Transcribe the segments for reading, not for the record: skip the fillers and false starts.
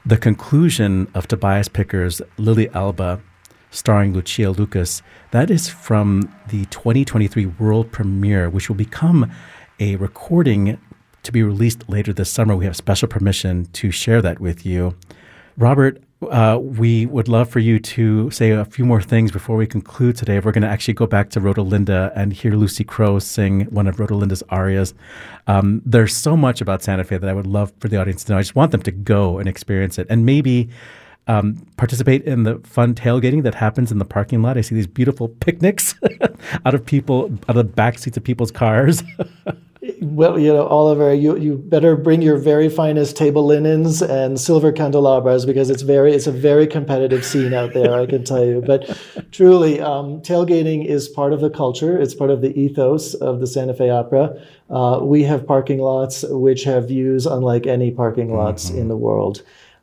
The conclusion of Tobias Picker's Lily Alba, starring Lucia Lucas, that is from the 2023 world premiere, which will become a recording to be released later this summer. We have special permission to share that with you. Robert, we would love for you to say a few more things before we conclude today. We're going to actually go back to Rotolinda and hear Lucy Crowe sing one of Rotolinda's arias. There's so much about Santa Fe that I would love for the audience to know. I just want them to go and experience it and maybe participate in the fun tailgating that happens in the parking lot. I see these beautiful picnics out of the back seats of people's cars. Well, Oliver, you better bring your very finest table linens and silver candelabras because it's a very competitive scene out there, I can tell you. But truly, tailgating is part of the culture. It's part of the ethos of the Santa Fe Opera. We have parking lots which have views unlike any parking lots in the world.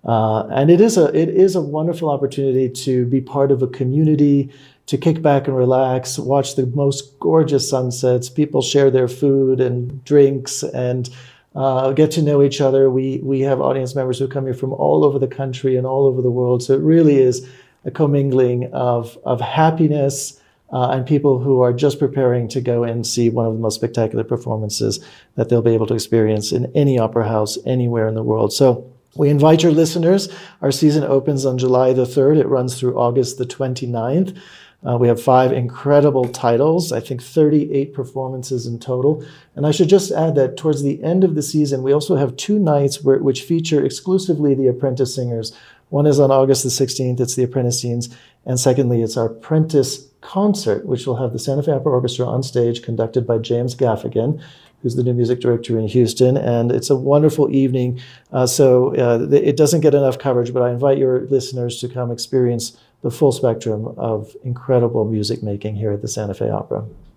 And it is a wonderful opportunity to be part of a community, to kick back and relax, watch the most gorgeous sunsets. People share their food and drinks and get to know each other. We have audience members who come here from all over the country and all over the world. So it really is a commingling of happiness and people who are just preparing to go and see one of the most spectacular performances that they'll be able to experience in any opera house anywhere in the world. So we invite your listeners. Our season opens on July the 3rd. It runs through August the 29th. We have 5 incredible titles, I think 38 performances in total. And I should just add that towards the end of the season, we also have 2 nights which feature exclusively the apprentice singers. One is on August the 16th, it's the Apprentice Scenes. And secondly, it's our Apprentice Concert, which will have the Santa Fe Opera Orchestra on stage, conducted by James Gaffigan, who's the new music director in Houston. And it's a wonderful evening. So it doesn't get enough coverage, but I invite your listeners to come experience the full spectrum of incredible music making here at the Santa Fe Opera.